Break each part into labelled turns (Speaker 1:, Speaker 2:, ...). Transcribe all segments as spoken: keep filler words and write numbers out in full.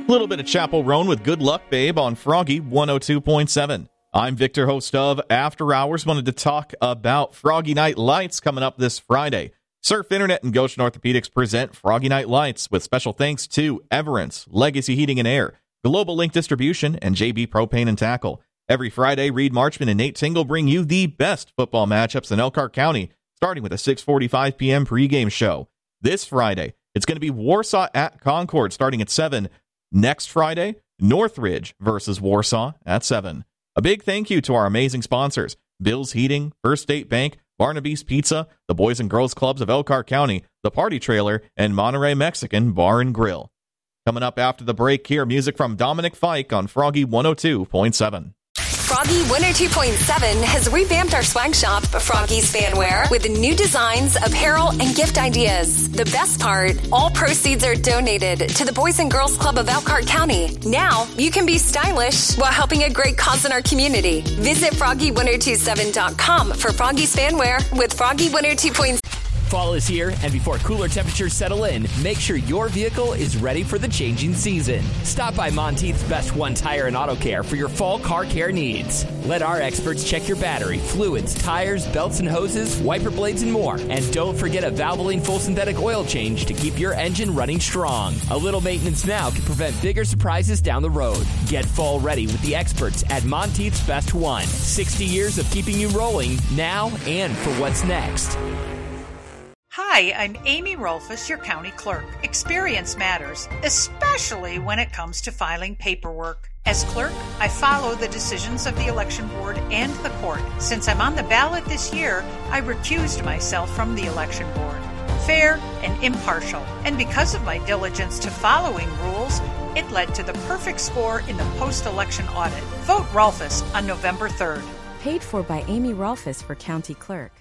Speaker 1: A little bit of Chapel Roan with Good Luck Babe on Froggy one oh two point seven. I'm Victor, host of After Hours. Wanted to talk about Froggy Night Lights coming up this Friday. Surf Internet and Goshen Orthopedics present Froggy Night Lights with special thanks to Everence, Legacy Heating and Air, Global Link Distribution, and J B Propane and Tackle. Every Friday, Reed Marchman and Nate Tingle bring you the best football matchups in Elkhart County, starting with a six forty-five p.m. pregame show. This Friday, it's going to be Warsaw at Concord starting at seven. Next Friday, Northridge versus Warsaw at seven. A big thank you to our amazing sponsors, Bill's Heating, First State Bank, Barnaby's Pizza, the Boys and Girls Clubs of Elkhart County, the Party Trailer, and Monterey Mexican Bar and Grill. Coming up after the break here, music from Dominic Fike on Froggy one oh two point seven.
Speaker 2: Froggy one oh two point seven has revamped our swag shop, Froggy's Fanwear, with new designs, apparel, and gift ideas. The best part, all proceeds are donated to the Boys and Girls Club of Elkhart County. Now, you can be stylish while helping a great cause in our community. Visit froggy one oh two seven dot com for Froggy's Fanwear with Froggy one oh two point seven.
Speaker 3: Fall is here, and before cooler temperatures settle in, make sure your vehicle is ready for the changing season. Stop by Monteith's Best One Tire and Auto Care for your fall car care needs. Let our experts check your battery, fluids, tires, belts and hoses, wiper blades, and more. And don't forget a Valvoline full synthetic oil change to keep your engine running strong. A little maintenance now can prevent bigger surprises down the road. Get fall ready with the experts at Monteith's Best One. sixty years of keeping you rolling now and for what's next.
Speaker 4: Hi, I'm Amy Rolfus, your county clerk. Experience matters, especially when it comes to filing paperwork. As clerk, I follow the decisions of the election board and the court. Since I'm on the ballot this year, I recused myself from the election board. Fair and impartial. And because of my diligence to following rules, it led to the perfect score in the post-election audit. Vote Rolfus on November third.
Speaker 5: Paid for by Amy Rolfus for county clerk.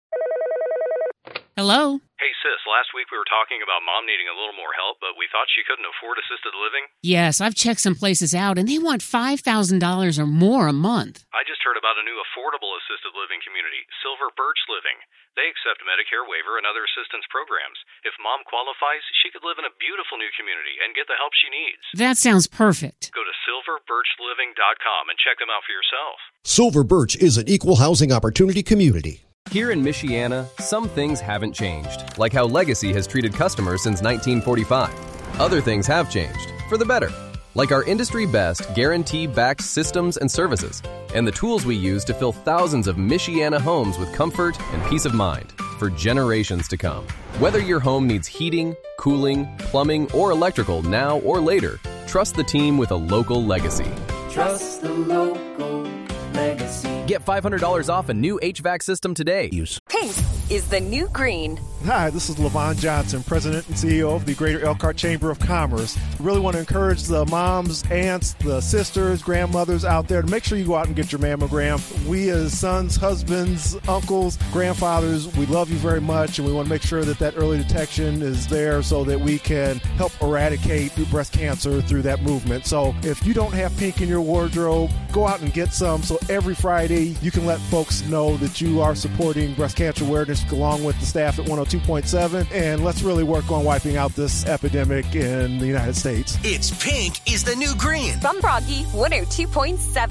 Speaker 6: Hello?
Speaker 7: Hey, sis, last week we were talking about Mom needing a little more help, but we thought she couldn't afford assisted living.
Speaker 6: Yes, I've checked some places out, and they want five thousand dollars or more a month.
Speaker 7: I just heard about a new affordable assisted living community, Silver Birch Living. They accept Medicare waiver and other assistance programs. If Mom qualifies, she could live in a beautiful new community and get the help she needs.
Speaker 6: That sounds perfect.
Speaker 7: Go to silver birch living dot com and check them out for yourself.
Speaker 8: Silver Birch is an equal housing opportunity community.
Speaker 9: Here in Michiana, some things haven't changed, like how Legacy has treated customers since nineteen forty-five. Other things have changed, for the better, like our industry-best guarantee-backed systems and services, and the tools we use to fill thousands of Michiana homes with comfort and peace of mind for generations to come. Whether your home needs heating, cooling, plumbing, or electrical now or later, trust the team with a local Legacy.
Speaker 10: Trust the local Legacy.
Speaker 9: Get five hundred dollars off a new H V A C system today.
Speaker 2: Pink is the new green.
Speaker 11: Hi, this is Levon Johnson, President and C E O of the Greater Elkhart Chamber of Commerce. I really want to encourage the moms, aunts, the sisters, grandmothers out there to make sure you go out and get your mammogram. We as sons, husbands, uncles, grandfathers, we love you very much, and we want to make sure that that early detection is there so that we can help eradicate breast cancer through that movement. So if you don't have pink in your wardrobe, go out and get some. So every Friday, you can let folks know that you are supporting breast cancer awareness along with the staff at one oh two point seven, and let's really work on wiping out this epidemic in the United States.
Speaker 12: It's pink is the new green.
Speaker 2: From Froggy one oh two point seven.